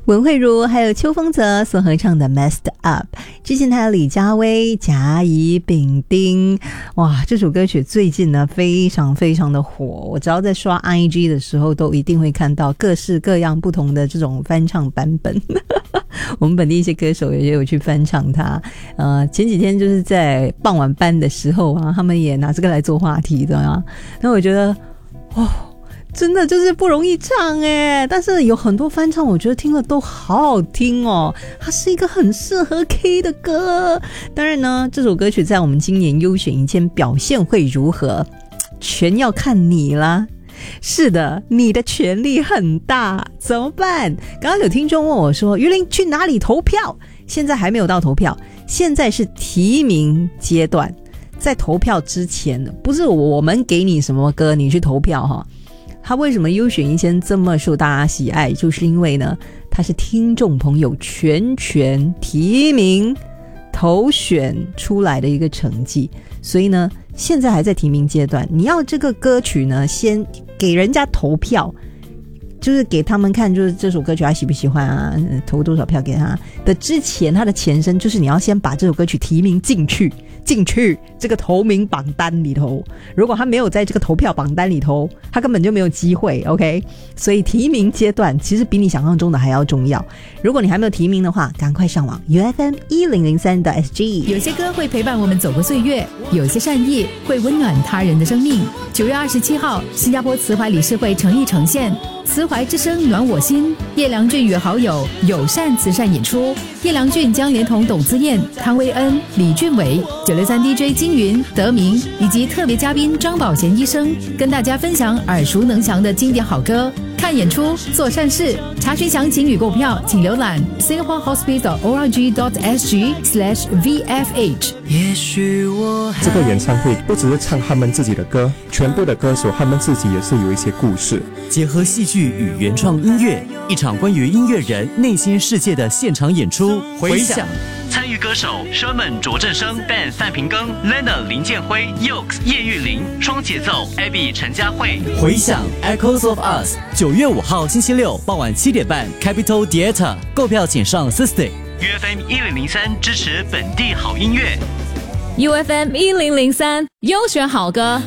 文慧茹还有邱锋泽所合唱的 Messed Up， 之前还有李佳薇、甲乙丙丁，哇，这首歌曲最近呢非常非常的火，我只要在刷 IG 的时候都一定会看到各式各样不同的这种翻唱版本我们本地一些歌手也有去翻唱它，前几天就是在傍晚班的时候啊，他们也拿这个来做话题的啊，那我觉得真的就是不容易唱耶，但是有很多翻唱我觉得听了都好好听哦，它是一个很适合 K 的歌。当然呢，这首歌曲在我们今年优选1000表现会如何，全要看你啦。是的，你的权力很大，怎么办？刚刚有听众问我说，于林去哪里投票？现在还没有到投票，现在是提名阶段，在投票之前不是我们给你什么歌你去投票哈。他为什么优选1000这么受大家喜爱，就是因为呢，他是听众朋友全权提名投选出来的一个成绩，所以呢现在还在提名阶段，你要这个歌曲呢先给人家投票，就是给他们看就是这首歌曲他喜不喜欢啊，投多少票给他的之前，他的前身就是你要先把这首歌曲提名进去这个投名榜单里头，如果他没有在这个投票榜单里头，他根本就没有机会 OK， 所以提名阶段其实比你想象中的还要重要。如果你还没有提名的话，赶快上网 UFM1003.SG。 有些歌会陪伴我们走过岁月，有些善意会温暖他人的生命。9月27号，新加坡慈怀理事会诚意呈现慈怀之声暖我心，叶良俊与好友友善慈善演出。叶良俊将连同董姿燕、汤威恩、李俊伟、963 DJ 金云、德明以及特别嘉宾张宝贤医生，跟大家分享耳熟能详的经典好歌。看演出，做善事。查询详情与购票，请浏览 singaporehospital.org.sg/VFH。 也许我这个演唱会不只是唱他们自己的歌，全部的歌手他们自己也是有一些故事， 结合戏剧与原创音乐，一场关于音乐人内心世界的现场演出。回响参与歌手 Sherman 卓振生、Ben 范平庚、Lena 林建辉、Yokes 叶玉玲、双节奏 Abby 陈佳慧。回响 Echoes of Us， 9月5号星期六傍晚7点半 Capital Theatre， 购票请上 System。 UFM 1003支持本地好音乐。 UFM 1003优选好歌。